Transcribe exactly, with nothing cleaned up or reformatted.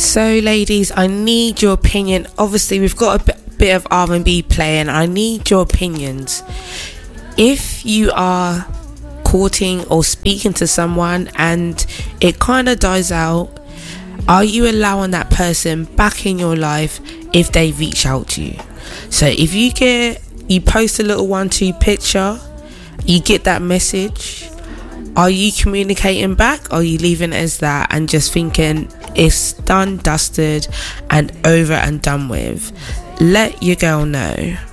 So ladies, I need your opinion. Obviously we've got a bit, bit of R and B playing. I need your opinions. If you are courting or speaking to someone and it kind of dies out, are you allowing that person back in your life if they reach out to you? So if you get you post a little one two picture, you get that message, are you communicating back, or are you leaving it as that and just thinking it's done, dusted and over and done with? Let your girl know.